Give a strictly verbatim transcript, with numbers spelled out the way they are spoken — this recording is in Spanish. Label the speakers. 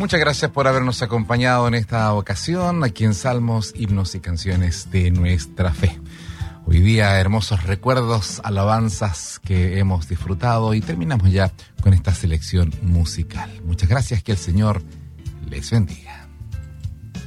Speaker 1: Muchas gracias por habernos acompañado en esta ocasión aquí en Salmos, Himnos y Canciones de Nuestra Fe. Hoy día hermosos recuerdos, alabanzas que hemos disfrutado y terminamos ya con esta selección musical. Muchas gracias, que el Señor les bendiga.